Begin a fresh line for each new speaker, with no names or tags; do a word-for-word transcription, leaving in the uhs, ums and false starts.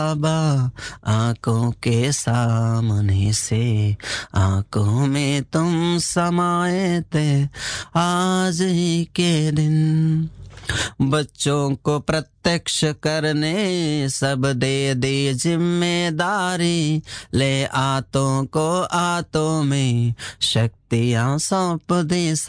बाबा आंखों के सामने से आंखों में तुम समाए थे आज ही के दिन बच्चों को प्रत्यक्ष करने सब दे दे जिम्मेदारी ले आतों को आतों में शक्तियां सौंप दे